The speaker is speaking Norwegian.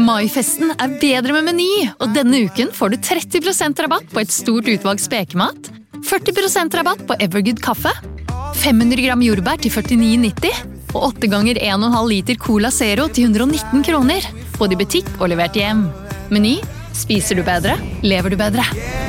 Maifesten bedre med Meny, og denne uken får du 30% rabatt på et stort utvalg spekemat, 40% rabatt på Evergood kaffe, 500 gram jordbær til 49,90, og 8 ganger 1,5 liter Cola Zero til 119 kroner, både i butikk og levert hjem. Meny, spiser du bedre, lever du bedre.